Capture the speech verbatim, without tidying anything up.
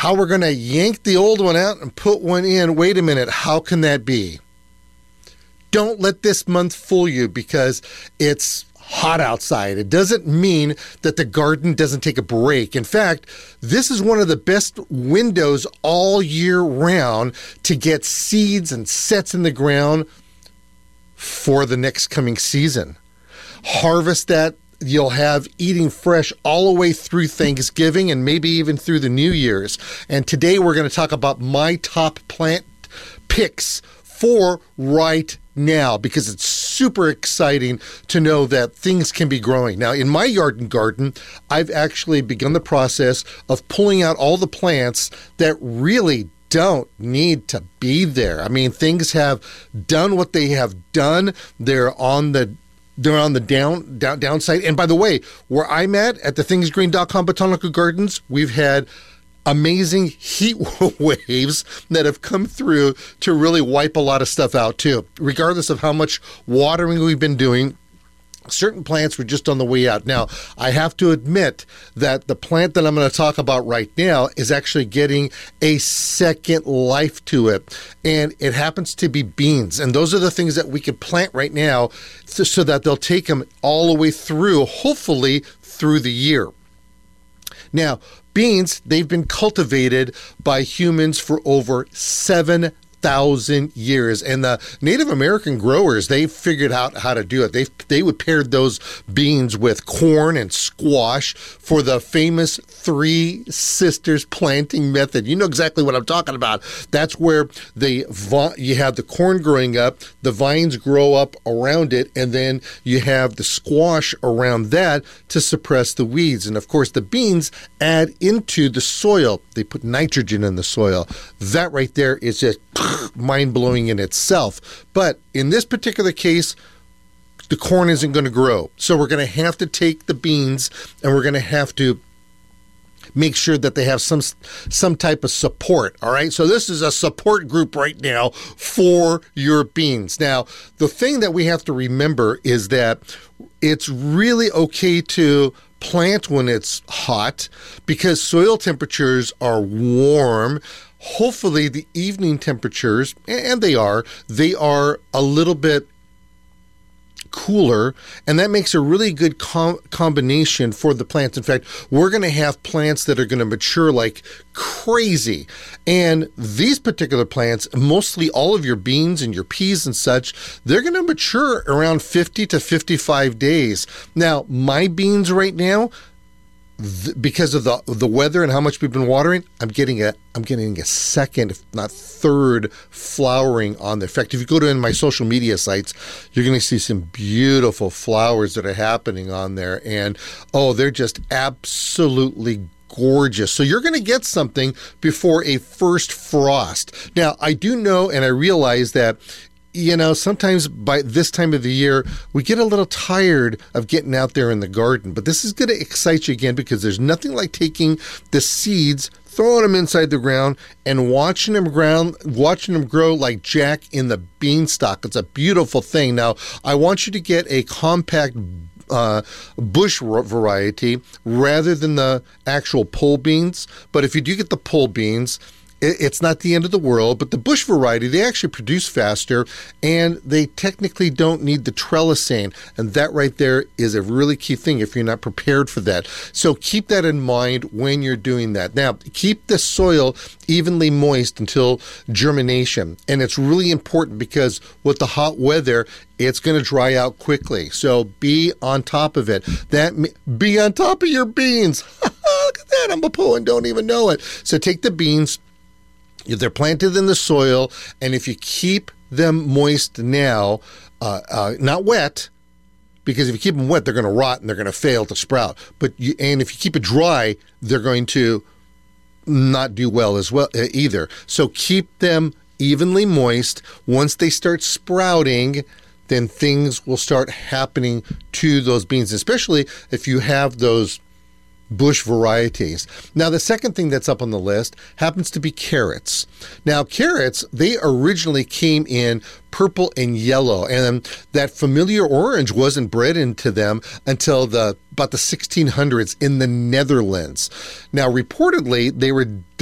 how we're going to yank the old one out and put one in. Wait a minute, how can that be? Don't let this month fool you because it's hot outside. It doesn't mean that the garden doesn't take a break. In fact, this is one of the best windows all year round to get seeds and sets in the ground for the next coming season. Harvest that you'll have eating fresh all the way through Thanksgiving and maybe even through the New Year's. And today we're going to talk about my top plant picks for right now because it's super exciting to know that things can be growing. Now, in my yard and garden, I've actually begun the process of pulling out all the plants that really don't need to be there. I mean, things have done what they have done. They're on the They're on the down, down downside. And by the way, where I'm at, at the things green dot com Botanical Gardens, we've had amazing heat waves that have come through to really wipe a lot of stuff out too. Regardless of how much watering we've been doing, certain plants were just on the way out. Now, I have to admit that the plant that I'm going to talk about right now is actually getting a second life to it, and it happens to be beans. And those are the things that we can plant right now so that they'll take them all the way through, hopefully through the year. Now, beans, they've been cultivated by humans for over seven thousand years. And the Native American growers, they figured out how to do it. They they would pair those beans with corn and squash for the famous Three Sisters planting method. You know exactly what I'm talking about. That's where the you have the corn growing up, the vines grow up around it, and then you have the squash around that to suppress the weeds. And of course, the beans add into the soil. They put nitrogen in the soil. That right there is just mind-blowing in itself. But in this particular case, the corn isn't going to grow. So we're going to have to take the beans and we're going to have to make sure that they have some some type of support, all right? So this is a support group right now for your beans. Now, the thing that we have to remember is that it's really okay to plant when it's hot because soil temperatures are warm. Hopefully the evening temperatures, and they are, they are a little bit cooler, and that makes a really good com- combination for the plants. In fact, we're going to have plants that are going to mature like crazy. And these particular plants, mostly all of your beans and your peas and such, they're going to mature around fifty to fifty-five days. Now, my beans right now, th- because of the the weather and how much we've been watering, I'm getting a I'm getting a second, if not third, flowering on there. In fact, if you go to my social media sites, you're going to see some beautiful flowers that are happening on there. And, oh, they're just absolutely gorgeous. So you're going to get something before a first frost. Now, I do know and I realize that, you know, sometimes by this time of the year, we get a little tired of getting out there in the garden. But this is going to excite you again because there's nothing like taking the seeds, throwing them inside the ground, and watching them ground, watching them grow like Jack in the beanstalk. It's a beautiful thing. Now, I want you to get a compact uh, bush variety rather than the actual pole beans. But if you do get the pole beans, it's not the end of the world, but the bush variety, they actually produce faster, and they technically don't need the trellising, and that right there is a really key thing if you're not prepared for that. So keep that in mind when you're doing that. Now, keep the soil evenly moist until germination, and it's really important because with the hot weather, it's going to dry out quickly. So be on top of it. That be on top of your beans. Look at that, I'm a poet and don't even know it. So take the beans. They're planted in the soil, and if you keep them moist now, uh, uh, not wet, because if you keep them wet, they're going to rot and they're going to fail to sprout. But you, and if you keep it dry, they're going to not do well as well uh, either. So keep them evenly moist. Once they start sprouting, then things will start happening to those beans, especially if you have those bush varieties. Now, the second thing that's up on the list happens to be carrots. Now, carrots, they originally came in purple and yellow, and that familiar orange wasn't bred into them until the about the sixteen hundreds in the Netherlands. Now, reportedly, they were